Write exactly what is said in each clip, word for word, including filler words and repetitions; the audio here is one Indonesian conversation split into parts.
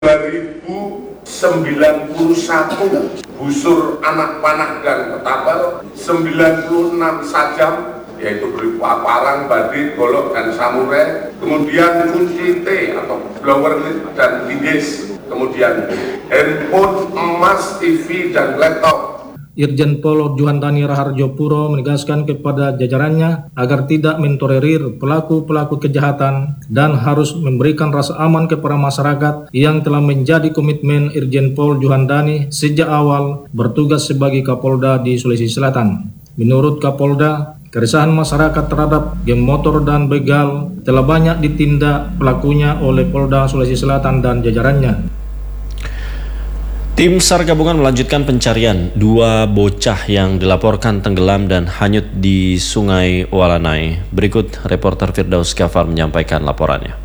dua ribu sembilan puluh satu busur anak panah dan ketapel, sembilan puluh enam sajam yaitu berupa parang, badit, golok, dan samurai, kemudian kunci T atau blower lid dan linggis, kemudian handphone, emas, T V, dan laptop. Irjen Pol Juhandani Raharjo Puro menegaskan kepada jajarannya agar tidak mentolerir pelaku-pelaku kejahatan dan harus memberikan rasa aman kepada masyarakat yang telah menjadi komitmen Irjen Pol Juhandani sejak awal bertugas sebagai Kapolda di Sulawesi Selatan. Menurut Kapolda, keresahan masyarakat terhadap geng motor dan begal telah banyak ditindak pelakunya oleh Polda Sulawesi Selatan dan jajarannya. Tim SAR gabungan melanjutkan pencarian dua bocah yang dilaporkan tenggelam dan hanyut di Sungai Walanai. Berikut reporter Firdaus Gafar menyampaikan laporannya.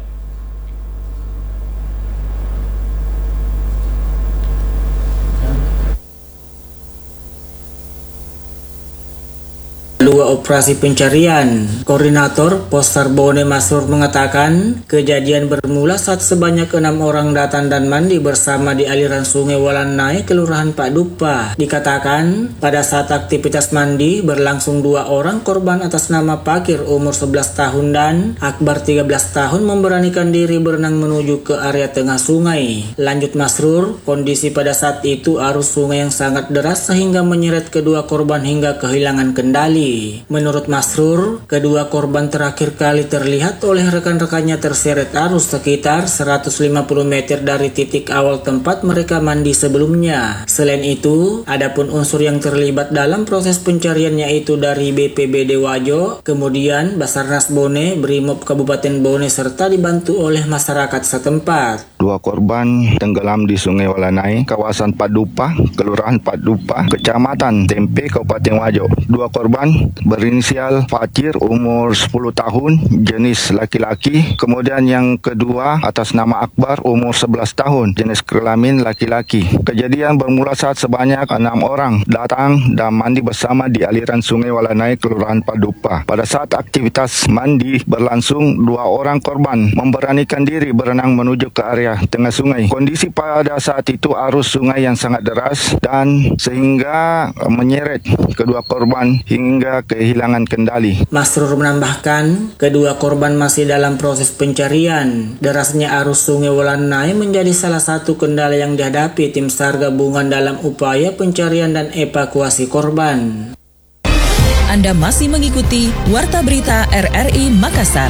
Dua operasi pencarian. Koordinator Pos SAR Bone Masrur mengatakan kejadian bermula saat sebanyak enam orang datang dan mandi bersama di aliran Sungai Walanai, Kelurahan Pak Dupa. Dikatakan pada saat aktivitas mandi berlangsung, dua orang korban atas nama Pakir umur sebelas tahun dan Akbar tiga belas tahun memberanikan diri berenang menuju ke area tengah sungai. Lanjut Masrur, kondisi pada saat itu arus sungai yang sangat deras sehingga menyeret kedua korban hingga kehilangan kendali. Menurut Masrur, kedua korban terakhir kali terlihat oleh rekan-rekannya terseret arus sekitar seratus lima puluh meter dari titik awal tempat mereka mandi sebelumnya. Selain itu, adapun unsur yang terlibat dalam proses pencarian yaitu dari B P B D Wajo, kemudian Basarnas Bone, Brimob Kabupaten Bone serta dibantu oleh masyarakat setempat. Dua korban tenggelam di Sungai Walanai, kawasan Padupa, Kelurahan Padupa, Kecamatan Tempe, Kabupaten Wajo. Dua korban berinisial Fakir umur sepuluh tahun, jenis laki-laki. Kemudian yang kedua atas nama Akbar umur sebelas tahun, jenis kelamin laki-laki. Kejadian bermula saat sebanyak enam orang datang dan mandi bersama di aliran Sungai Walanai, Kelurahan Padupa. Pada saat aktivitas mandi berlangsung, dua orang korban memberanikan diri berenang menuju ke area tengah sungai. Kondisi pada saat itu arus sungai yang sangat deras dan sehingga menyeret kedua korban hingga kehilangan kendali. Masrur menambahkan, kedua korban masih dalam proses pencarian. Derasnya arus Sungai Walanai menjadi salah satu kendala yang dihadapi tim SAR gabungan dalam upaya pencarian dan evakuasi korban. Anda masih mengikuti Warta Berita R R I Makassar.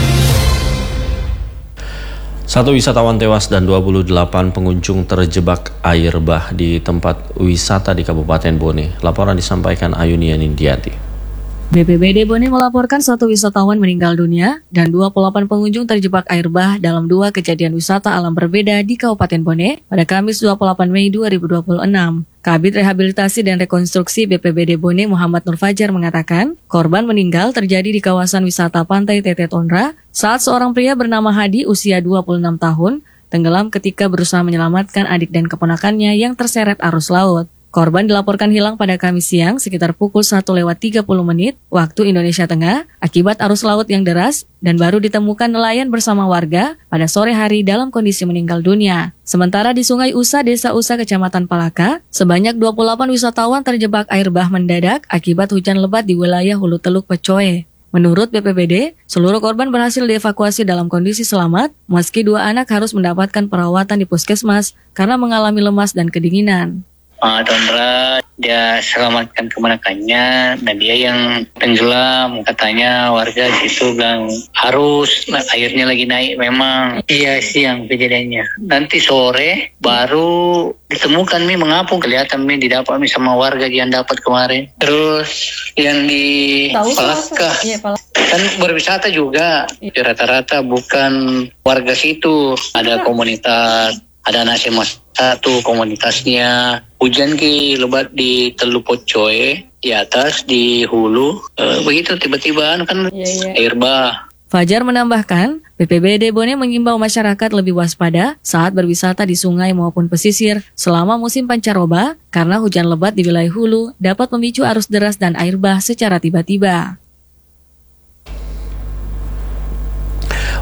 Satu wisatawan tewas dan dua puluh delapan pengunjung terjebak air bah di tempat wisata di Kabupaten Bone. Laporan disampaikan Ayunia Nindiati. B P B D Bone melaporkan satu wisatawan meninggal dunia dan dua puluh delapan pengunjung terjebak air bah dalam dua kejadian wisata alam berbeda di Kabupaten Bone pada Kamis dua puluh delapan Mei dua ribu dua puluh enam. Kabid Rehabilitasi dan Rekonstruksi B P B D Bone Muhammad Nur Fajar mengatakan, korban meninggal terjadi di kawasan wisata Pantai Tete Tondra saat seorang pria bernama Hadi usia dua puluh enam tahun tenggelam ketika berusaha menyelamatkan adik dan keponakannya yang terseret arus laut. Korban dilaporkan hilang pada Kamis siang sekitar pukul satu lewat tiga puluh menit waktu Indonesia Tengah akibat arus laut yang deras dan baru ditemukan nelayan bersama warga pada sore hari dalam kondisi meninggal dunia. Sementara di Sungai Usa, Desa Usa, Kecamatan Palaka, sebanyak dua puluh delapan wisatawan terjebak air bah mendadak akibat hujan lebat di wilayah Hulu Teluk Pecoe. Menurut B P B D, seluruh korban berhasil dievakuasi dalam kondisi selamat, meski dua anak harus mendapatkan perawatan di puskesmas karena mengalami lemas dan kedinginan. Uh, Tondra dia selamatkan keponakannya, dan dia yang tenggelam. Katanya warga situ bilang harus nah, airnya lagi naik. Memang iya siang kejadiannya. Nanti sore baru ditemukan mi mengapung, kelihatan mi didapat mi sama warga yang dapat kemarin. Terus yang di Palaka iya, kan berwisata juga, iya. Rata-rata bukan warga situ, ada komunitas. Ada anak S M A satu komunitasnya. Hujan ki lebat di Teluk Pocoe, di atas di hulu. E, begitu tiba-tiba kan yeah, yeah. air bah. Fajar menambahkan, B P B D Bone mengimbau masyarakat lebih waspada saat berwisata di sungai maupun pesisir selama musim pancaroba karena hujan lebat di wilayah hulu dapat memicu arus deras dan air bah secara tiba-tiba.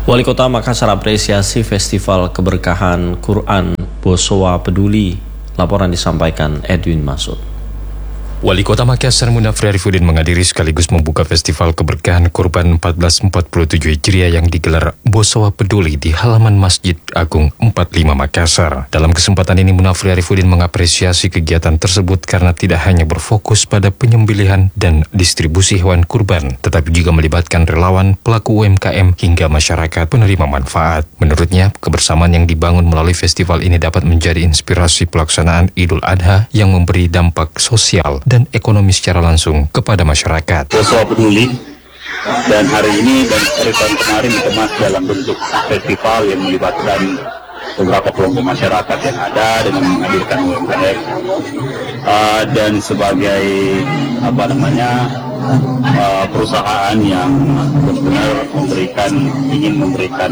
Wali Kota Makassar apresiasi Festival Keberkahan Quran Bosowa Peduli. Laporan disampaikan Edwin Masud. Wali Kota Makassar Munafri Arifudin menghadiri sekaligus membuka Festival Keberkahan Kurban seribu empat ratus empat puluh tujuh Hijriah yang digelar Bosowa Peduli di halaman Masjid Agung empat puluh lima Makassar. Dalam kesempatan ini Munafri Arifudin mengapresiasi kegiatan tersebut karena tidak hanya berfokus pada penyembelihan dan distribusi hewan kurban, tetapi juga melibatkan relawan, pelaku U M K M hingga masyarakat penerima manfaat. Menurutnya, kebersamaan yang dibangun melalui festival ini dapat menjadi inspirasi pelaksanaan Idul Adha yang memberi dampak sosial dan ekonomi secara langsung kepada masyarakat. Bosowa Peduli, dan hari ini dan hari tahun kemarin dikemas dalam bentuk festival yang melibatkan beberapa kelompok masyarakat yang ada dengan menghadirkan U M K M uh, dan sebagai apa namanya uh, perusahaan yang benar-benar memberikan ingin memberikan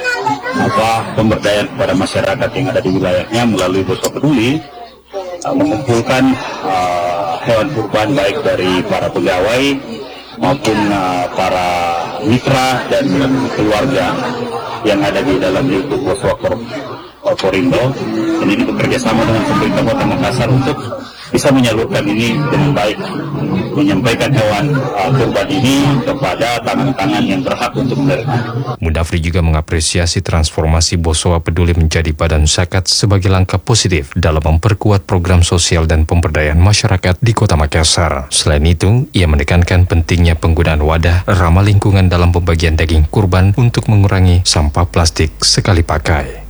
apa pemberdayaan kepada masyarakat yang ada di wilayahnya melalui Bosowa Peduli, uh, mengumpulkan uh, hewan kurban baik dari para pegawai maupun uh, para mitra dan keluarga yang ada di dalam lingkup Bosowa Korindo. Dan ini bekerja sama dengan pemerintah Kota Makassar untuk bisa menyalurkan ini dengan baik, menyampaikan hewan uh, kurban ini kepada tangan-tangan yang berhak untuk menerima. Mundafri juga mengapresiasi transformasi Bosowa Peduli menjadi badan zakat sebagai langkah positif dalam memperkuat program sosial dan pemberdayaan masyarakat di Kota Makassar. Selain itu, ia menekankan pentingnya penggunaan wadah ramah lingkungan dalam pembagian daging kurban untuk mengurangi sampah plastik sekali pakai.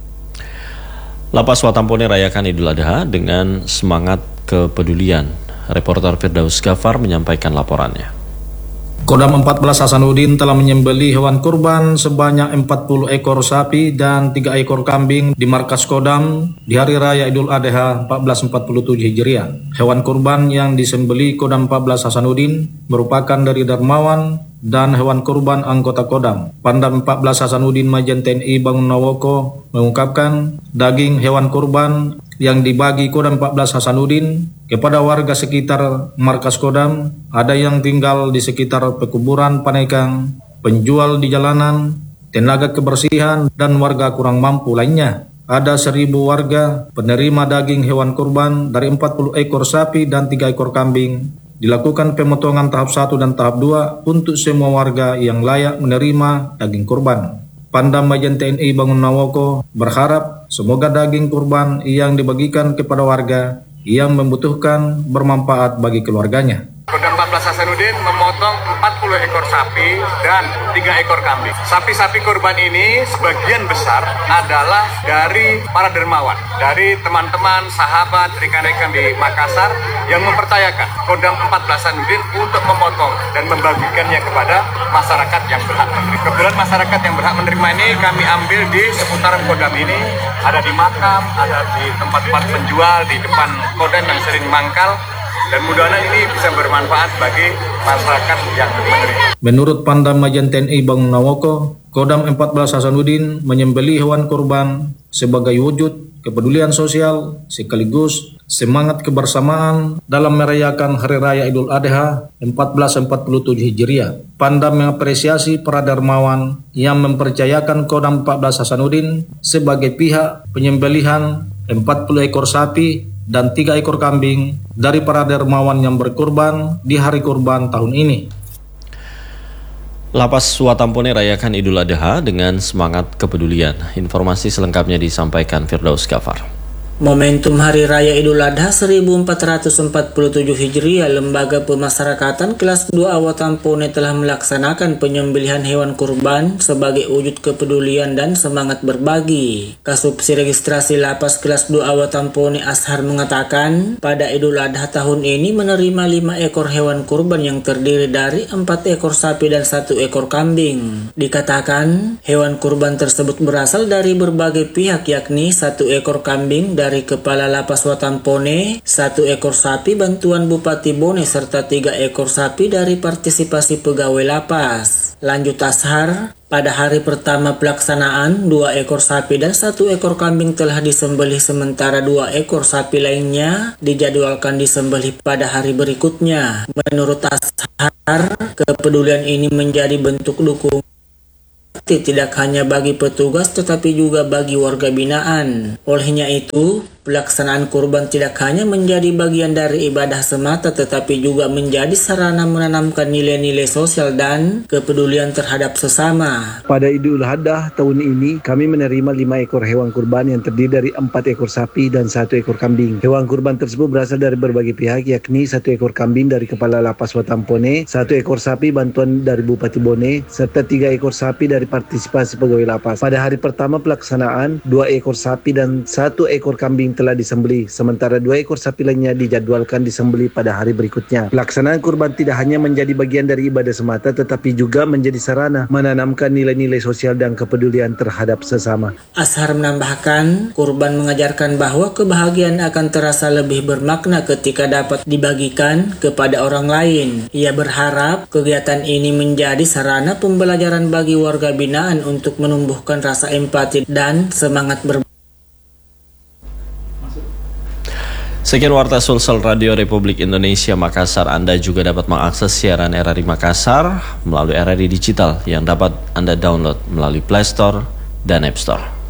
Lapas Watampone rayakan Idul Adha dengan semangat kepedulian. Reporter Firdaus Gafar menyampaikan laporannya. Kodam empat belas Hasanuddin telah menyembelih hewan kurban sebanyak empat puluh ekor sapi dan tiga ekor kambing di markas Kodam di Hari Raya Idul Adha seribu empat ratus empat puluh tujuh Hijriah. Hewan kurban yang disembelih Kodam empat belas Hasanuddin merupakan dari dermawan dan hewan kurban anggota Kodam. Pandam empat belas Hasanuddin Majen T N I Bangun Nawoko mengungkapkan daging hewan kurban yang dibagi Kodam empat belas Hasanuddin kepada warga sekitar markas Kodam, ada yang tinggal di sekitar pekuburan Panekang, penjual di jalanan, tenaga kebersihan, dan warga kurang mampu lainnya. Ada seribu warga penerima daging hewan kurban dari empat puluh ekor sapi dan tiga ekor kambing. Dilakukan pemotongan tahap satu dan tahap dua untuk semua warga yang layak menerima daging kurban. Pandam Majen T N I Bangun Nawoko berharap semoga daging kurban yang dibagikan kepada warga yang membutuhkan bermanfaat bagi keluarganya. Kodam empat belas Hasanuddin memotong empat puluh ekor sapi dan tiga ekor kambing. Sapi-sapi kurban ini sebagian besar adalah dari para dermawan, dari teman-teman, sahabat, rekan-rekan di Makassar yang mempercayakan Kodam empat belas Hasanuddin untuk memotong dan membagikannya kepada masyarakat yang berhak menerima. Kebetulan masyarakat yang berhak menerima ini kami ambil di seputaran Kodam ini, ada di makam, ada di tempat-tempat penjual, di depan Kodam yang sering mangkal. Dan mudah-mudahan ini bisa bermanfaat bagi masyarakat yang menerima. Menurut Pandam Majen T N I Bangun Nawoko, Kodam empat belas Hasanuddin menyembelih hewan kurban sebagai wujud kepedulian sosial sekaligus semangat kebersamaan dalam merayakan Hari Raya Idul Adha seribu empat ratus empat puluh tujuh Hijriah. Pandam mengapresiasi para dermawan yang mempercayakan Kodam empat belas Hasanuddin sebagai pihak penyembelihan empat puluh ekor sapi dan tiga ekor kambing dari para dermawan yang berkurban di hari kurban tahun ini. Lapas Watampone rayakan Idul Adha dengan semangat kepedulian. Informasi selengkapnya disampaikan Firdaus Gafar. Momentum Hari Raya Idul Adha seribu empat ratus empat puluh tujuh Hijriah, Lembaga Pemasyarakatan Kelas dua A Watampone telah melaksanakan penyembelihan hewan kurban sebagai wujud kepedulian dan semangat berbagi. Kasubsi Registrasi Lapas Kelas dua A Watampone Ashar mengatakan, pada Idul Adha tahun ini menerima lima ekor hewan kurban yang terdiri dari empat ekor sapi dan satu ekor kambing. Dikatakan, hewan kurban tersebut berasal dari berbagai pihak, yakni satu ekor kambing dari Dari Kepala Lapas Watampone, satu ekor sapi bantuan Bupati Bone, serta tiga ekor sapi dari partisipasi pegawai lapas. Lanjut Ashar, pada hari pertama pelaksanaan, dua ekor sapi dan satu ekor kambing telah disembelih, sementara dua ekor sapi lainnya dijadwalkan disembelih pada hari berikutnya. Menurut Ashar, kepedulian ini menjadi bentuk dukungan tidak hanya bagi petugas tetapi juga bagi warga binaan. Olehnya itu, pelaksanaan kurban tidak hanya menjadi bagian dari ibadah semata tetapi juga menjadi sarana menanamkan nilai-nilai sosial dan kepedulian terhadap sesama. Pada Idul Adha tahun ini kami menerima lima ekor hewan kurban yang terdiri dari empat ekor sapi dan satu ekor kambing. Hewan kurban tersebut berasal dari berbagai pihak, yakni satu ekor kambing dari Kepala Lapas Watampone, satu ekor sapi bantuan dari Bupati Bone, serta tiga ekor sapi dari partisipasi pegawai lapas. Pada hari pertama pelaksanaan, dua ekor sapi dan satu ekor kambing telah disembelih, sementara dua ekor sapi lainnya dijadwalkan disembelih pada hari berikutnya. Pelaksanaan kurban tidak hanya menjadi bagian dari ibadah semata, tetapi juga menjadi sarana menanamkan nilai-nilai sosial dan kepedulian terhadap sesama. Ashar menambahkan, kurban mengajarkan bahwa kebahagiaan akan terasa lebih bermakna ketika dapat dibagikan kepada orang lain. Ia berharap kegiatan ini menjadi sarana pembelajaran bagi warga binaan untuk menumbuhkan rasa empati dan semangat berbagi. Sekian Warta Sulsel Radio Republik Indonesia Makassar. Anda juga dapat mengakses siaran R R I Makassar melalui R R I Digital yang dapat Anda download melalui Play Store dan App Store.